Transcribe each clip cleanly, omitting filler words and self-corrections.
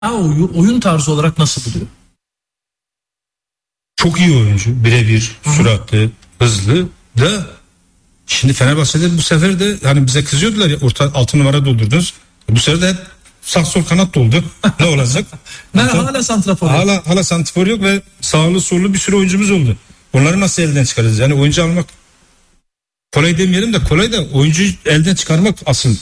oyun tarzı olarak nasıl buluyor? Çok iyi oyuncu. Birebir, süratli, hızlı da şimdi Fenerbahçe'de bu sefer de hani bize kızıyordular ya, orta 6 numara doldurdunuz. Bu sefer de hep sağ sol kanat doldu. Ne olacak? Hala santrafor. Hala santrafor yok ve sağlı sollu bir sürü oyuncumuz oldu. Onları nasıl elden çıkaracağız? Yani oyuncu almak kolay demeyelim de kolay da oyuncu elden çıkarmak asıl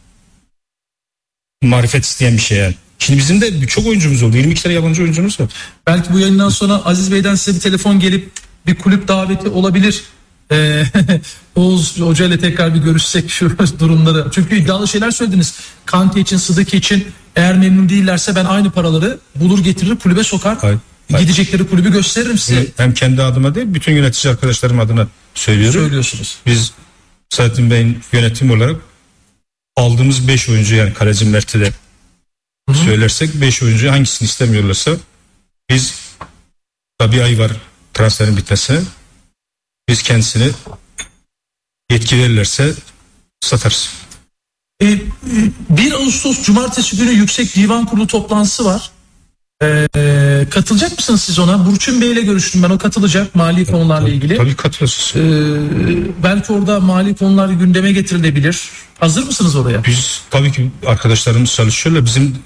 marifet isteyen bir şey yani. Şimdi bizim de çok oyuncumuz oldu. 22 tane yabancı oyuncumuz var. Belki bu yayından sonra Aziz Bey'den size bir telefon gelip bir kulüp daveti olabilir. Oğuz Hoca ile tekrar bir görüşsek şu durumları. Çünkü iddialı şeyler söylediniz. Kante için, Sıdıki için, eğer memnun değillerse ben aynı paraları bulur getirir kulübe sokar. Hayır. Gidecekleri kulübü gösteririm size. Hem kendi adıma değil, bütün yönetici arkadaşlarım adına söylüyorum. Söylüyorsunuz. Biz Saadettin Bey'in yönetim olarak aldığımız 5 oyuncu, yani kaleci Mert'i de söylersek 5 oyuncu hangisini istemiyorlarsa biz, da bir ay var transferin bitmesine, biz kendisini yetki verirlerse satarız. 1 Ağustos Cumartesi günü Yüksek Divan Kurulu toplantısı var. Katılacak mısınız siz ona? Burçin Bey ile görüştüm ben, o katılacak mali konularla ilgili. Tabii katılırız. Belki orada mali konular gündeme getirilebilir. Hazır mısınız oraya? Biz tabii ki arkadaşlarımız çalışıyorlar. Bizim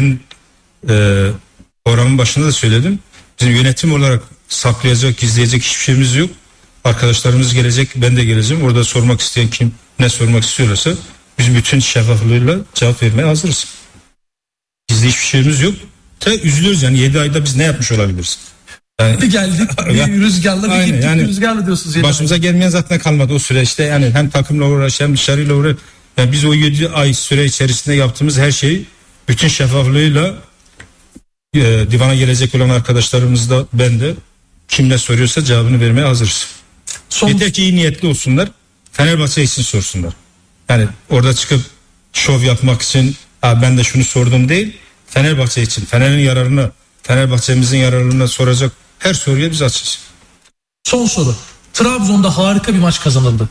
programın başında da söyledim. Bizim yönetim olarak saklayacak, gizleyecek hiçbir şeyimiz yok. Arkadaşlarımız gelecek, ben de geleceğim. Orada sormak isteyen kim ne sormak istiyorsa biz bütün şeffaflığıyla cevap vermeye hazırız. Gizli hiçbir şeyimiz yok. Üzülüyoruz yani 7 ayda biz ne yapmış olabiliriz? Yani, bir geldik bir rüzgarla bir gittik yani, rüzgarla diyorsunuz. Başımıza gelmeyen zaten kalmadı o süreçte, yani hem takımla uğraş hem dışarıyla uğraş. Yani biz o 7 ay süre içerisinde yaptığımız her şeyi bütün şeffaflığıyla divana gelecek olan arkadaşlarımız da ben de kim ne soruyorsa cevabını vermeye hazırız. Yeter ki iyi niyetli olsunlar, Fenerbahçe için sorsunlar. Yani orada çıkıp şov yapmak için ben de şunu sordum değil, Fenerbahçe için, Fener'in yararına, Fenerbahçe'mizin yararına soracak her soruya biz açız. Son soru. Trabzon'da harika bir maç kazanıldı.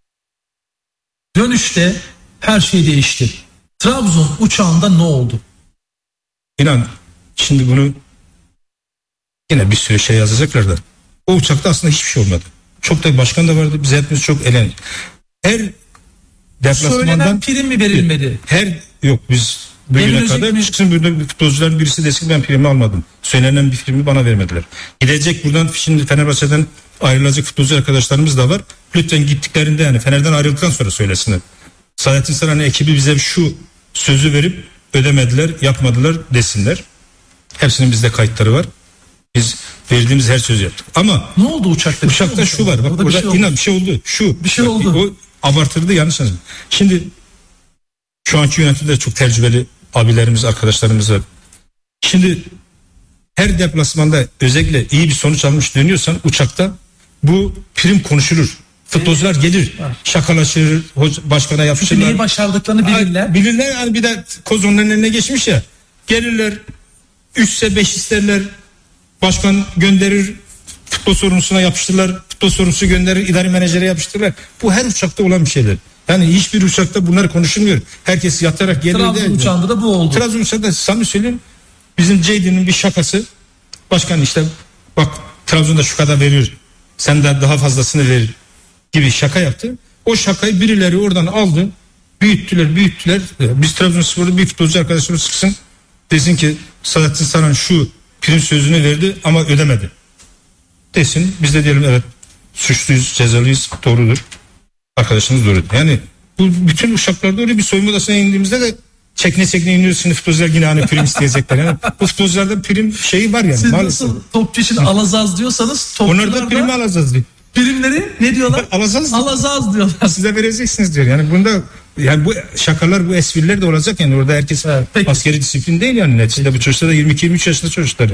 Dönüşte her şey değişti. Trabzon uçağında ne oldu? İnan şimdi bunu yine bir sürü şey yazacaklar da o uçakta aslında hiçbir şey olmadı. Çok da başkan da vardı. Biz hepimiz çok eğlendik. Her deplasmandan söylenen prim mi verilmedi? Yok biz bugüne kadar çıksın burada futbolcuların birisi desin ben primi almadım. Söylenen bir primi bana vermediler. Gidecek buradan şimdi Fenerbahçe'den ayrılacak futbolcu arkadaşlarımız da var. Lütfen gittiklerinde, yani Fener'den ayrıldıktan sonra söylesinler. Saadettin Saran ekibi bize şu sözü verip ödemediler, yapmadılar desinler. Hepsinin bizde kayıtları var. Biz verdiğimiz her sözü yaptık. Ama ne oldu uçakta? Uçakta şu var. Bak burada inan bir şey oldu. Bir şey oldu. O abartırdı, yanlış anladım. Şimdi şu anki yönetimde çok tecrübeli abilerimiz, arkadaşlarımız var. Şimdi her deplasmanda özellikle iyi bir sonuç almış dönüyorsan uçakta bu prim konuşulur. Futbolcular gelir, şakalaşır, başkana yapışırlar. Çünkü neyi başardıklarını bilirler. Bilirler yani, bir de koz onların eline geçmiş ya. Gelirler, 3'se 5 isterler. Başkan gönderir, futbol sorumlusuna yapıştırırlar. Futbol sorumlusu gönderir, idari menajere yapıştırırlar. Bu her uçakta olan bir şeyler. Yani hiçbir uçakta bunlar konuşulmuyor. Herkes yatarak gelir. Trabzon uçağında da bu oldu. Trabzon uçağında samimi söyleyeyim, bizim Ceydi'nin bir şakası. Başkan işte bak Trabzon'da şu kadar veriyor, sen de daha fazlasını verir gibi şaka yaptı. O şakayı birileri oradan aldı, büyüttüler. Biz Trabzonspor'da bir futbolcu arkadaşımız çıksın desin ki Saadettin Saran şu prim sözünü verdi ama ödemedi desin, biz de diyelim evet suçluyuz, cezalıyız, doğrudur, arkadaşımız doğrudur. Yani bu bütün uçaklarda öyle bir soyunma odasına indiğimizde de çekne iniyoruz. Şimdi futbolcular yine hani prim isteyecekler. Yani bu futbolcularda prim şeyi var yani. Siz maalesef. nasıl topçu için alazaz diyorsanız onlar da primi alacağız diyor. Primleri ne diyorlar? Alazaz diyorlar. Size vereceksiniz diyor. Yani bunda yani bu şakalar, bu espriler de olacak yani, orada herkes askeri disiplin değil yani neticede. Bu çocuklar da 22-23 yaşında çocukları.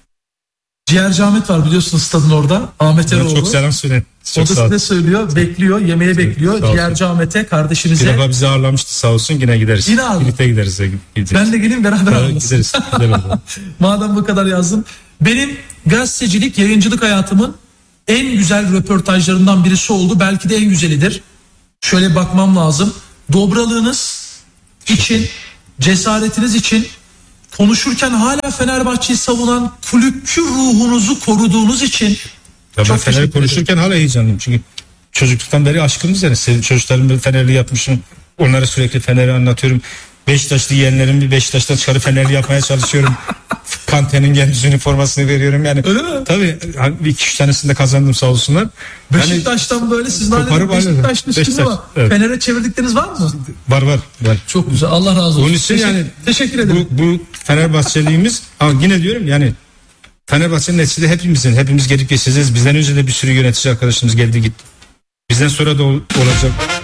Ciğerci Ahmet var biliyorsunuz stadın orada. Ahmet Eroğlu. Çok selam söyle. O da size söylüyor, bekliyor, yemeğe bekliyor. Ciğerci Ahmet'e, kardeşimize. Bir defa bizi ağırlamıştı sağ olsun, yine gideriz. Yine ağırladı. Birlikte gideriz. Ben de geleyim beraber ağırlasın. Gideriz. Madem bu kadar yazdım. Benim gazetecilik, yayıncılık hayatımın en güzel röportajlarından birisi oldu. Belki de en güzelidir. Şöyle bakmam lazım. Dobralığınız için, cesaretiniz için konuşurken hala Fenerbahçe'yi savunan, kulüpçü ruhunuzu koruduğunuz için Ya ben çok Fener'i teşekkür konuşurken hala heyecanlıyım. Çünkü çocukluktan beri aşkımız yani. Çocuklarımı Fenerli yapmışım. Onlara sürekli Fener'i anlatıyorum. Beşiktaşlı yeğenlerimi Beşiktaş'tan çıkarıp Fenerli yapmaya çalışıyorum. Kante'nin genç üniformasını veriyorum yani. Öyle mi? Tabii 2-3 tanesini de kazandım sağ olsunlar. Beşiktaş'tan böyle sizlerle koparıp Beşiktaş aynen. dışında var. Evet. Fener'e çevirdikleriniz var mı? Var. Çok güzel. Allah razı olsun. Onun için yani teşekkür ederim. bu Fenerbahçeliğimiz ama yine diyorum yani Fenerbahçe'nin neticede hepimiz gelip geçeceğiz. Bizden önce de bir sürü yönetici arkadaşımız geldi gitti. Bizden sonra da olacak.